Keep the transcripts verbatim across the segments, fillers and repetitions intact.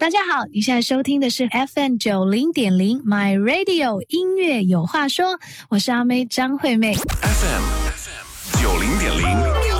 大家好，你现在收听的是 F M 九零点零 My Radio 音乐有话说，我是阿妹张惠妹。 F M 九零点零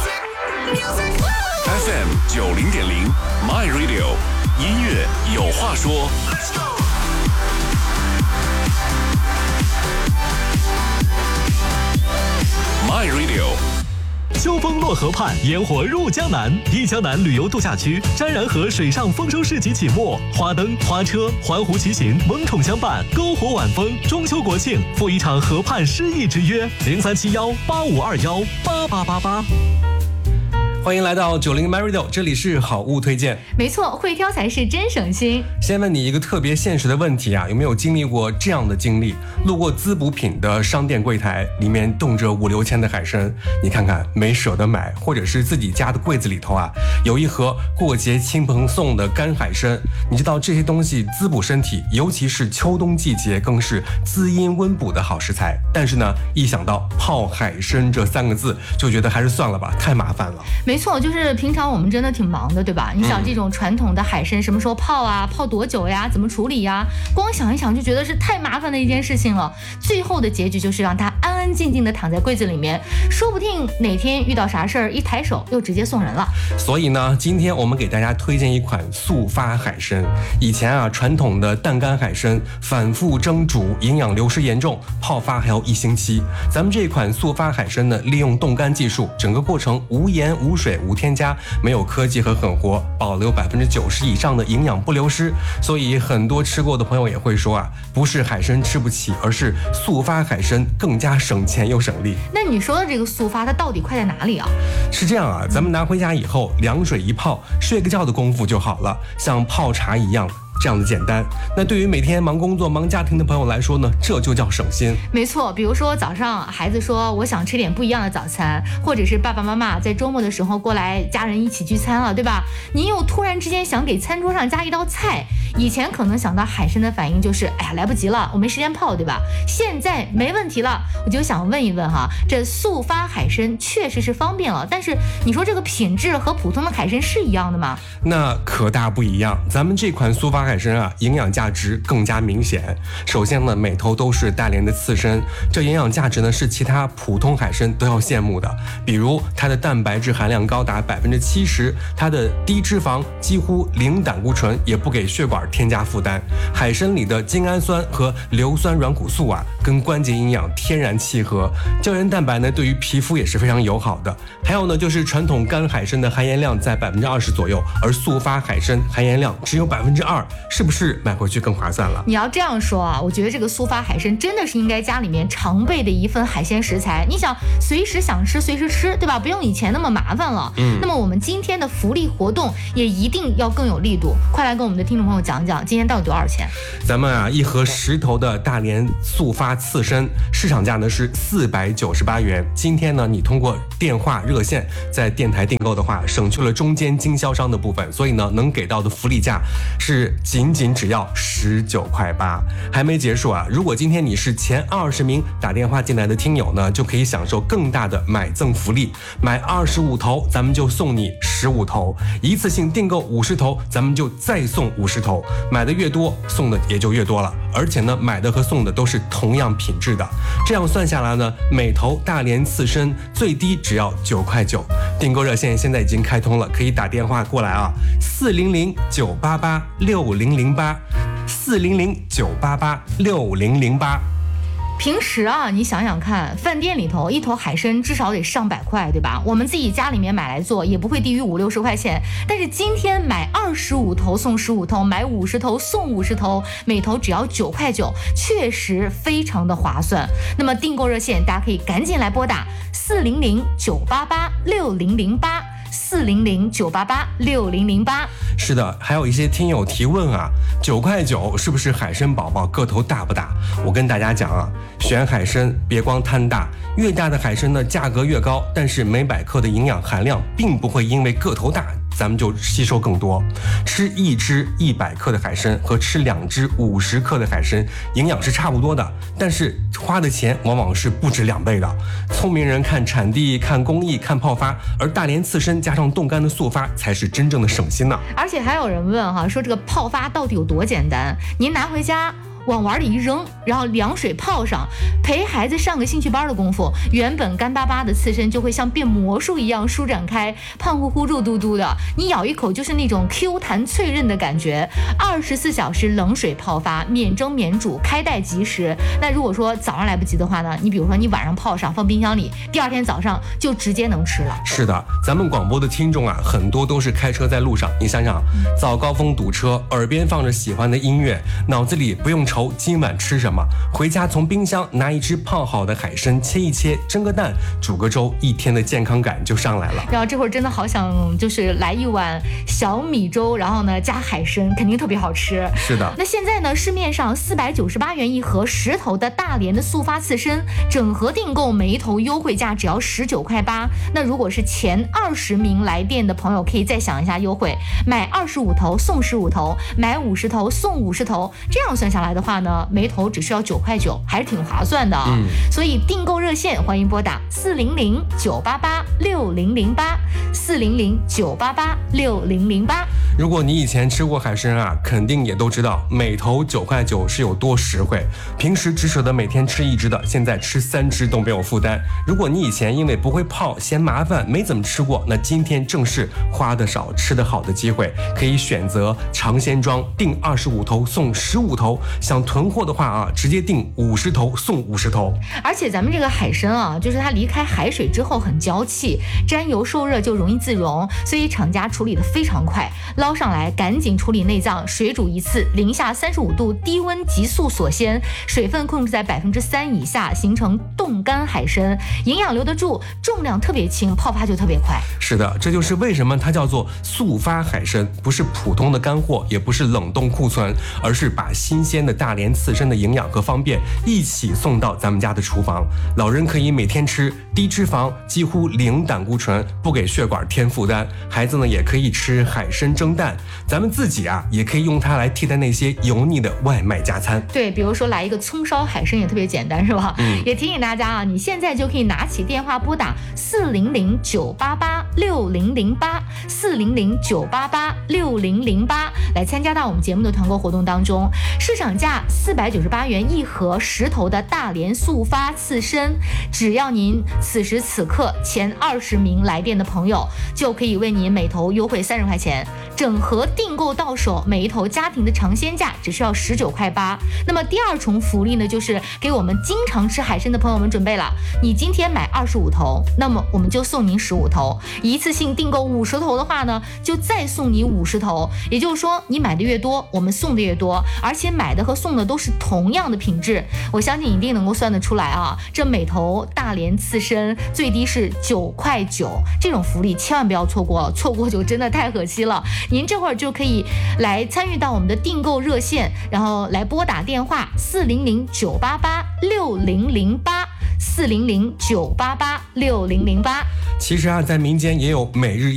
F M 九零点零 My Radio 音乐有话说。My Radio。 秋风落河畔，烟火入江南。一江南旅游度假区沾然河水上丰收市集启幕，花灯、花车、环湖骑行萌宠相伴，篝火晚风。中秋国庆赴一场河畔诗意之约，零三七幺八五二幺八八八八。 欢迎来到九零 MyRadio， 这里是好物推荐。 没错，会挑才是真省心。 先问你一个特别现实的问题啊，有没有经历过这样的经历？路过滋补品的商店柜台，里面冻着五六千的海参，你看看没舍得买，或者是自己家的柜子里头啊，有一盒过节亲朋送的干海参。你知道这些东西滋补身体，尤其是秋冬季节，更是滋阴温补的好食材。但是呢，一想到泡海参这三个字，就觉得还是算了吧，太麻烦了。 没错，就是平常我们真的挺忙的，对吧？你想这种传统的海参什么时候泡啊？泡多久呀？怎么处理呀？光想一想就觉得是太麻烦的一件事情了。最后的结局就是让它安安静静的躺在柜子里面，说不定哪天遇到啥事儿，一抬手又直接送人了。 所以呢，今天我们给大家推荐一款速发海参。以前啊，传统的淡干海参反复蒸煮，营养流失严重，泡发还要一星期。咱们这款速发海参呢，利用冻干技术，整个过程无盐无水无添加，没有科技和狠活，保留百分之九十以上的营养不流失。所以很多吃过的朋友也会说啊，不是海参吃不起，而是速发海参更加省钱又省力。 那你说的这个速发，它到底快在哪里啊？ 是这样啊，咱们拿回家以后，凉水一泡，睡个觉的功夫就好了，像泡茶一样。这样的简单。那对于每天忙工作忙家庭的朋友来说呢，这就叫省心。 没错，比如说早上孩子说我想吃点不一样的早餐，或者是爸爸妈妈在周末的时候过来家人一起聚餐了，对吧？您又突然之间想给餐桌上加一道菜，以前可能想到海参的反应就是哎呀来不及了，我没时间泡，对吧？现在没问题了，我就想问一问哈，这速发海参确实是方便了，但是你说这个品质和普通的海参是一样的吗？ 那可大不一样。咱们这款速发海参啊，营养价值更加明显。首先呢，每头都是大连的刺身，这营养价值呢是其他普通海参都要羡慕的。比如它的蛋白质含量高达百分之七十，它的低脂肪，几乎零胆固醇，也不给血管添加负担。海参里的精氨酸和硫酸软骨素啊，跟关节营养天然契合。胶原蛋白呢，对于皮肤也是非常友好的。还有呢，就是传统干海参的含盐量在百分之二十左右，而速发海参含盐量只有百分之二，是不是买回去更划算了？ 你要这样说啊，我觉得这个速发海参真的是应该家里面常备的一份海鲜食材。你想随时想吃随时吃，对吧？不用以前那么麻烦了。嗯，那么我们今天的福利活动也一定要更有力度，快来跟我们的听众朋友讲讲，今天到底多少钱？ 咱们啊，一盒十头的大连速发刺参，市场价呢是四百九十八元。今天呢，你通过电话热线在电台订购的话，省去了中间经销商的部分，所以呢，能给到的福利价是仅仅只要十九块八。还没结束啊！如果今天你是前二十名打电话进来的听友呢，就可以享受更大的买赠福利，买二十五头，咱们就送你十五头；一次性订购五十头，咱们就再送五十头。买的越多，送的也就越多了。而且呢，买的和送的都是同样品质的。这样算下来呢，每头大连刺参最低只要九块九。订购热线现在已经开通了，可以打电话过来啊，四零零九八八六零零八，四零零九八八六零零八。 平时啊，你想想看，饭店里头一头海参至少得上百块，对吧？我们自己家里面买来做也不会低于五六十块钱。但是今天买二十五头送十五头，买五十头送五十头，每头只要九块九，确实非常的划算。那么订购热线大家可以赶紧来拨打四零零九八八六零零八。四零零九八八六零零八。 是的，还有一些听友提问啊，九块九是不是海参宝宝个头大不大？我跟大家讲啊，选海参别光贪大，越大的海参呢价格越高，但是每百克的营养含量并不会因为个头大咱们就吸收更多。吃一只一百克的海参和吃两只五十克的海参，营养是差不多的，但是花的钱往往是不止两倍的。聪明人看产地、看工艺、看泡发，而大连刺参加上冻干的速发才是真正的省心呢。 而且还有人问哈，说这个泡发到底有多简单？您拿回家往碗里一扔，然后凉水泡上，陪孩子上个兴趣班的功夫，原本干巴巴的刺身就会像变魔术一样舒展开，胖乎乎肉嘟嘟的，你咬一口就是那种 Q 弹脆韧的感觉。二十四小时冷水泡发，免蒸免煮，开袋即食。那如果说早上来不及的话呢，你比如说你晚上泡上放冰箱里，第二天早上就直接能吃了。 是的，咱们广播的听众啊，很多都是开车在路上，你想想，早高峰堵车，耳边放着喜欢的音乐，脑子里不用愁今晚吃什么，回家从冰箱拿一只泡好的海参，切一切，蒸个蛋，煮个粥，一天的健康感就上来了。 然后这会儿真的好想就是来一碗小米粥，然后呢加海参，肯定特别好吃。 是的。 那现在呢，市面上四百九十八元一盒十头的大连的速发刺参，整盒订购每一头优惠价只要十九块八。那如果是前二十名来电的朋友，可以再想一下优惠，买二十五头送十五头，买五十头送五十头，这样算下来的话呢，每头只需要九块九，还是挺划算的啊。嗯、所以订购热线欢迎拨打四零零九八八六零零八四零零九八八六零零八。 如果你以前吃过海参啊，肯定也都知道每头九块九是有多实惠。平时只舍得每天吃一只的，现在吃三只都没有负担。如果你以前因为不会泡嫌麻烦没怎么吃过，那今天正是花得少吃得好的机会，可以选择尝鲜装，订二十五头送十五头。想囤货的话啊，直接订五十头送五十头。 而且咱们这个海参啊，就是它离开海水之后很娇气，沾油受热就容易自溶，所以厂家处理的非常快，捞上来赶紧处理内脏，水煮一次，零下三十五度低温急速锁鲜，水分控制在百分之三以下，形成冻干海参，营养留得住，重量特别轻，泡发就特别快。 是的，这就是为什么它叫做速发海参，不是普通的干货，也不是冷冻库存，而是把新鲜的大连刺参的营养和方便一起送到咱们家的厨房。老人可以每天吃，低脂肪，几乎零胆固醇，不给血管添负担。孩子呢也可以吃海参蒸蛋，咱们自己啊也可以用它来替代那些油腻的外卖加餐。 对，比如说来一个葱烧海参也特别简单，是吧？嗯，也提醒大家啊，你现在就可以拿起电话拨打四零零九八八六零零八四零零九八八六零零八来参加到我们节目的团购活动当中。市场价四百九十八元一盒十头的大连速发刺参，只要您此时此刻前二十名来电的朋友，就可以为您每头优惠三十块钱，整盒订购到手，每一头家庭的尝鲜价只需要十九块八。那么第二重福利呢，就是给我们经常吃海参的朋友们准备了，你今天买二十五头，那么我们就送您十五头，一次性订购五十头的话呢，就再送你五十头。也就是说，你买的越多，我们送的越多，而且买的和送的都是同样的品质，我相信你一定能够算得出来啊！这每头大连刺参最低是九块九，这种福利千万不要错过，错过就真的太可惜了。您这会儿就可以来参与到我们的订购热线，然后来拨打电话四零零九八八六零零八四零零九八八六零零八。 其实啊，在民间也有每日